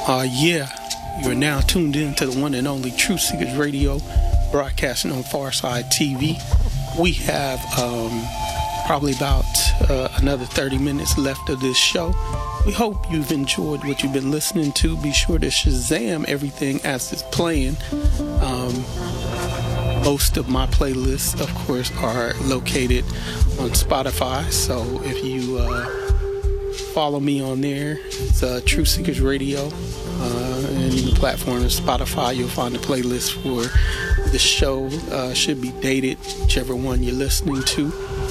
Yeah, you're now tuned in to the one and only Truth Seekers Radio, broadcasting on Farside TV. We have probably about another 30 minutes left of this show. We hope you've enjoyed what you've been listening to. Be sure to Shazam everything as it's playing. Most of my playlists, of course, are located on Spotify. So if you follow me on there, it's Truth Seekers Radio. And the platform is Spotify. You'll find the playlist for the show. Should be dated, whichever one you're listening to.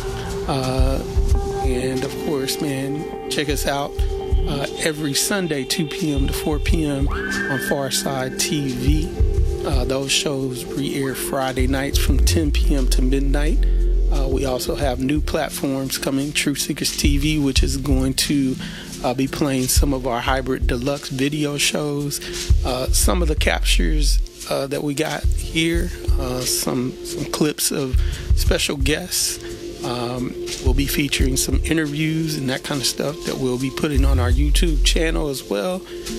And of course, man, check us out every Sunday, 2 p.m. to 4 p.m. on Farside TV. Those shows re-air Friday nights from 10 p.m. to midnight. We also have new platforms coming, Truth Seekers TV, which is going to be playing some of our hybrid deluxe video shows. Some of the captures that we got here, some clips of special guests. We'll be featuring some interviews and that kind of stuff that we'll be putting on our YouTube channel as well.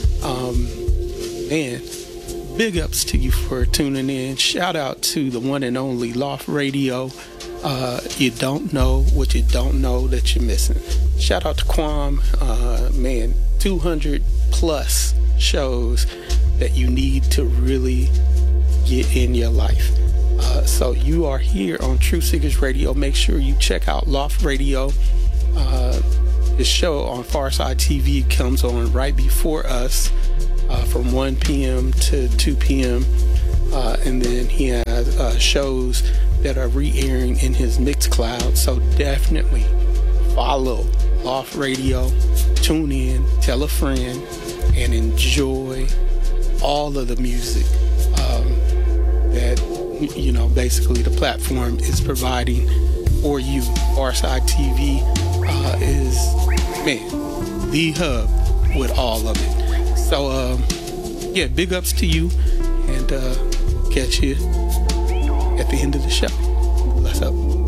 Man, big ups to you for tuning in. Shout out to the one and only Loft Radio. You don't know what you don't know that you're missing. Shout out to Quam. Man, 200 plus shows that you need to really get in your life. So you are here on Truth Seekers Radio. Make sure you check out Loft Radio. His show on Farside TV comes on right before us from 1 p.m. to 2 p.m. And then he has shows that are re-airing in his Mixcloud. So definitely follow Loft Radio, tune in, tell a friend, and enjoy all of the music that, you know, basically the platform is providing for you. Farside TV is, man, the hub with all of it. So, yeah, big ups to you, and we'll catch you at the end of the show. Bless up.